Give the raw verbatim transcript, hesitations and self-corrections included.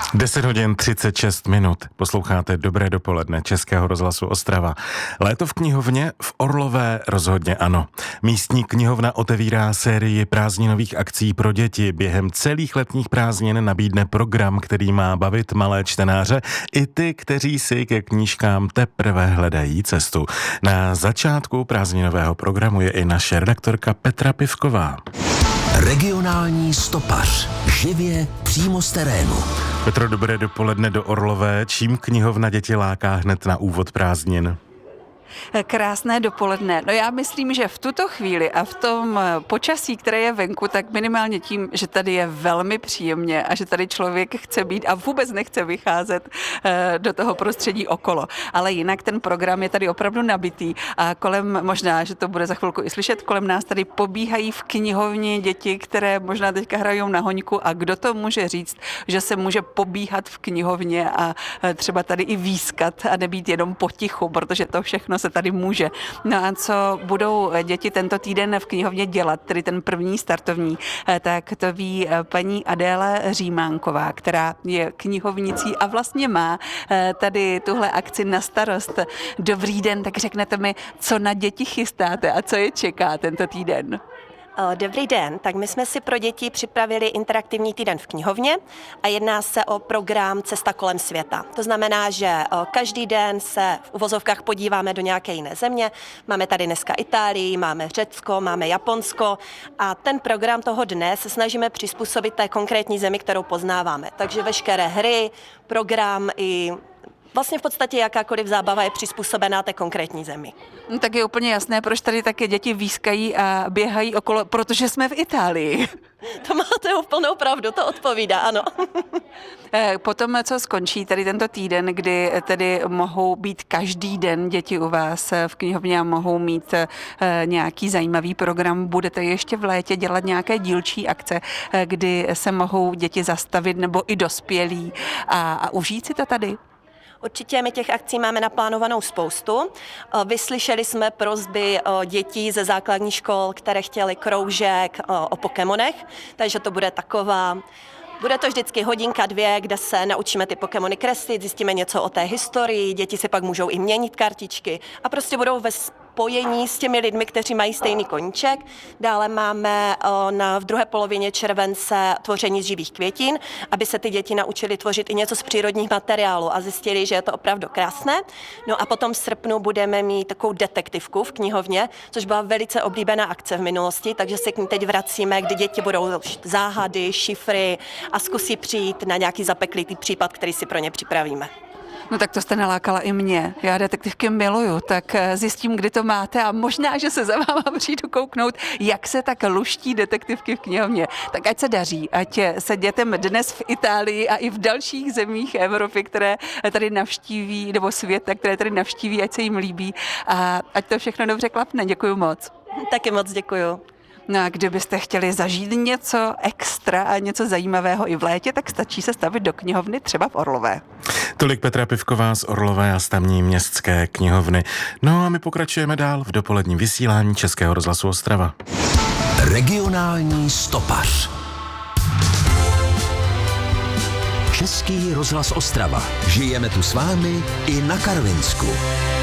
deset hodin třicet šest minut. Posloucháte Dobré dopoledne Českého rozhlasu Ostrava. Léto v knihovně v Orlové rozhodně ano. Místní knihovna otevírá sérii prázdninových akcí pro děti. Během celých letních prázdnin nabídne program, který má bavit malé čtenáře i ty, kteří si ke knížkám teprve hledají cestu. Na začátku prázdninového programu je i naše redaktorka Petra Pivková. Regionální stopař. Živě přímo z terénu. Petro, dobré dopoledne do Orlové. Čím knihovna děti láká hned na úvod prázdnin? Krásné dopoledne. No já myslím, že v tuto chvíli a v tom počasí, které je venku, tak minimálně tím, že tady je velmi příjemně a že tady člověk chce být a vůbec nechce vycházet do toho prostředí okolo. Ale jinak ten program je tady opravdu nabitý a kolem, možná, že to bude za chvilku i slyšet, kolem nás tady pobíhají v knihovně děti, které možná teďka hrajou na hoňku a kdo to může říct, že se může pobíhat v knihovně a třeba tady i výskat a nebýt jenom potichu, protože to všechno se tady může. No a co budou děti tento týden v knihovně dělat, tedy ten první startovní, tak to ví paní Adéla Římánková, která je knihovnicí a vlastně má tady tuhle akci na starost. Dobrý den, tak řeknete mi, co na děti chystáte a co je čeká tento týden? Dobrý den, tak my jsme si pro děti připravili interaktivní týden v knihovně a jedná se o program Cesta kolem světa. To znamená, že každý den se v uvozovkách podíváme do nějaké jiné země. Máme tady dneska Itálii, máme Řecko, máme Japonsko a ten program toho dne se snažíme přizpůsobit té konkrétní zemi, kterou poznáváme. Takže veškeré hry, program i vlastně v podstatě jakákoliv zábava je přizpůsobená té konkrétní zemi. No, tak je úplně jasné, proč tady také děti výskají a běhají okolo, protože jsme v Itálii. To máte úplnou pravdu, to odpovídá, ano. Potom, co skončí tady tento týden, kdy tedy mohou být každý den děti u vás v knihovně a mohou mít nějaký zajímavý program, budete ještě v létě dělat nějaké dílčí akce, kdy se mohou děti zastavit nebo i dospělí a, a užít si to tady? Určitě my těch akcí máme naplánovanou spoustu. Vyslyšeli jsme prosby dětí ze základních škol, které chtěly kroužek o Pokémonech, takže to bude taková... Bude to vždycky hodinka, dvě, kde se naučíme ty Pokémony kreslit, zjistíme něco o té historii, děti si pak můžou i měnit kartičky a prostě budou ve spojení s těmi lidmi, kteří mají stejný koníček. Dále máme na, v druhé polovině července tvoření z živých květin, aby se ty děti naučily tvořit i něco z přírodních materiálů a zjistili, že je to opravdu krásné. No a potom v srpnu budeme mít takovou detektivku v knihovně, což byla velice oblíbená akce v minulosti, takže se k ní teď vracíme, kdy děti budou záhady, šifry a zkusí přijít na nějaký zapeklitý případ, který si pro ně připravíme. No tak to jste nalákala i mě. Já detektivky miluju, tak zjistím, kdy to máte a možná, že se za váma přijdu kouknout, jak se tak luští detektivky v knihovně. Tak ať se daří, ať se dětem dnes v Itálii a i v dalších zemích Evropy, které tady navštíví, nebo světa, které tady navštíví, ať se jim líbí a ať to všechno dobře klapne. Děkuju moc. Taky moc děkuju. No a kdybyste chtěli zažít něco extra a něco zajímavého i v létě, tak stačí se stavit do knihovny třeba v Orlové. Tolik Petra Pivková z Orlové a z tamní městské knihovny. No a my pokračujeme dál v dopoledním vysílání Českého rozhlasu Ostrava. Regionální stopař. Český rozhlas Ostrava. Žijeme tu s vámi i na Karvinsku.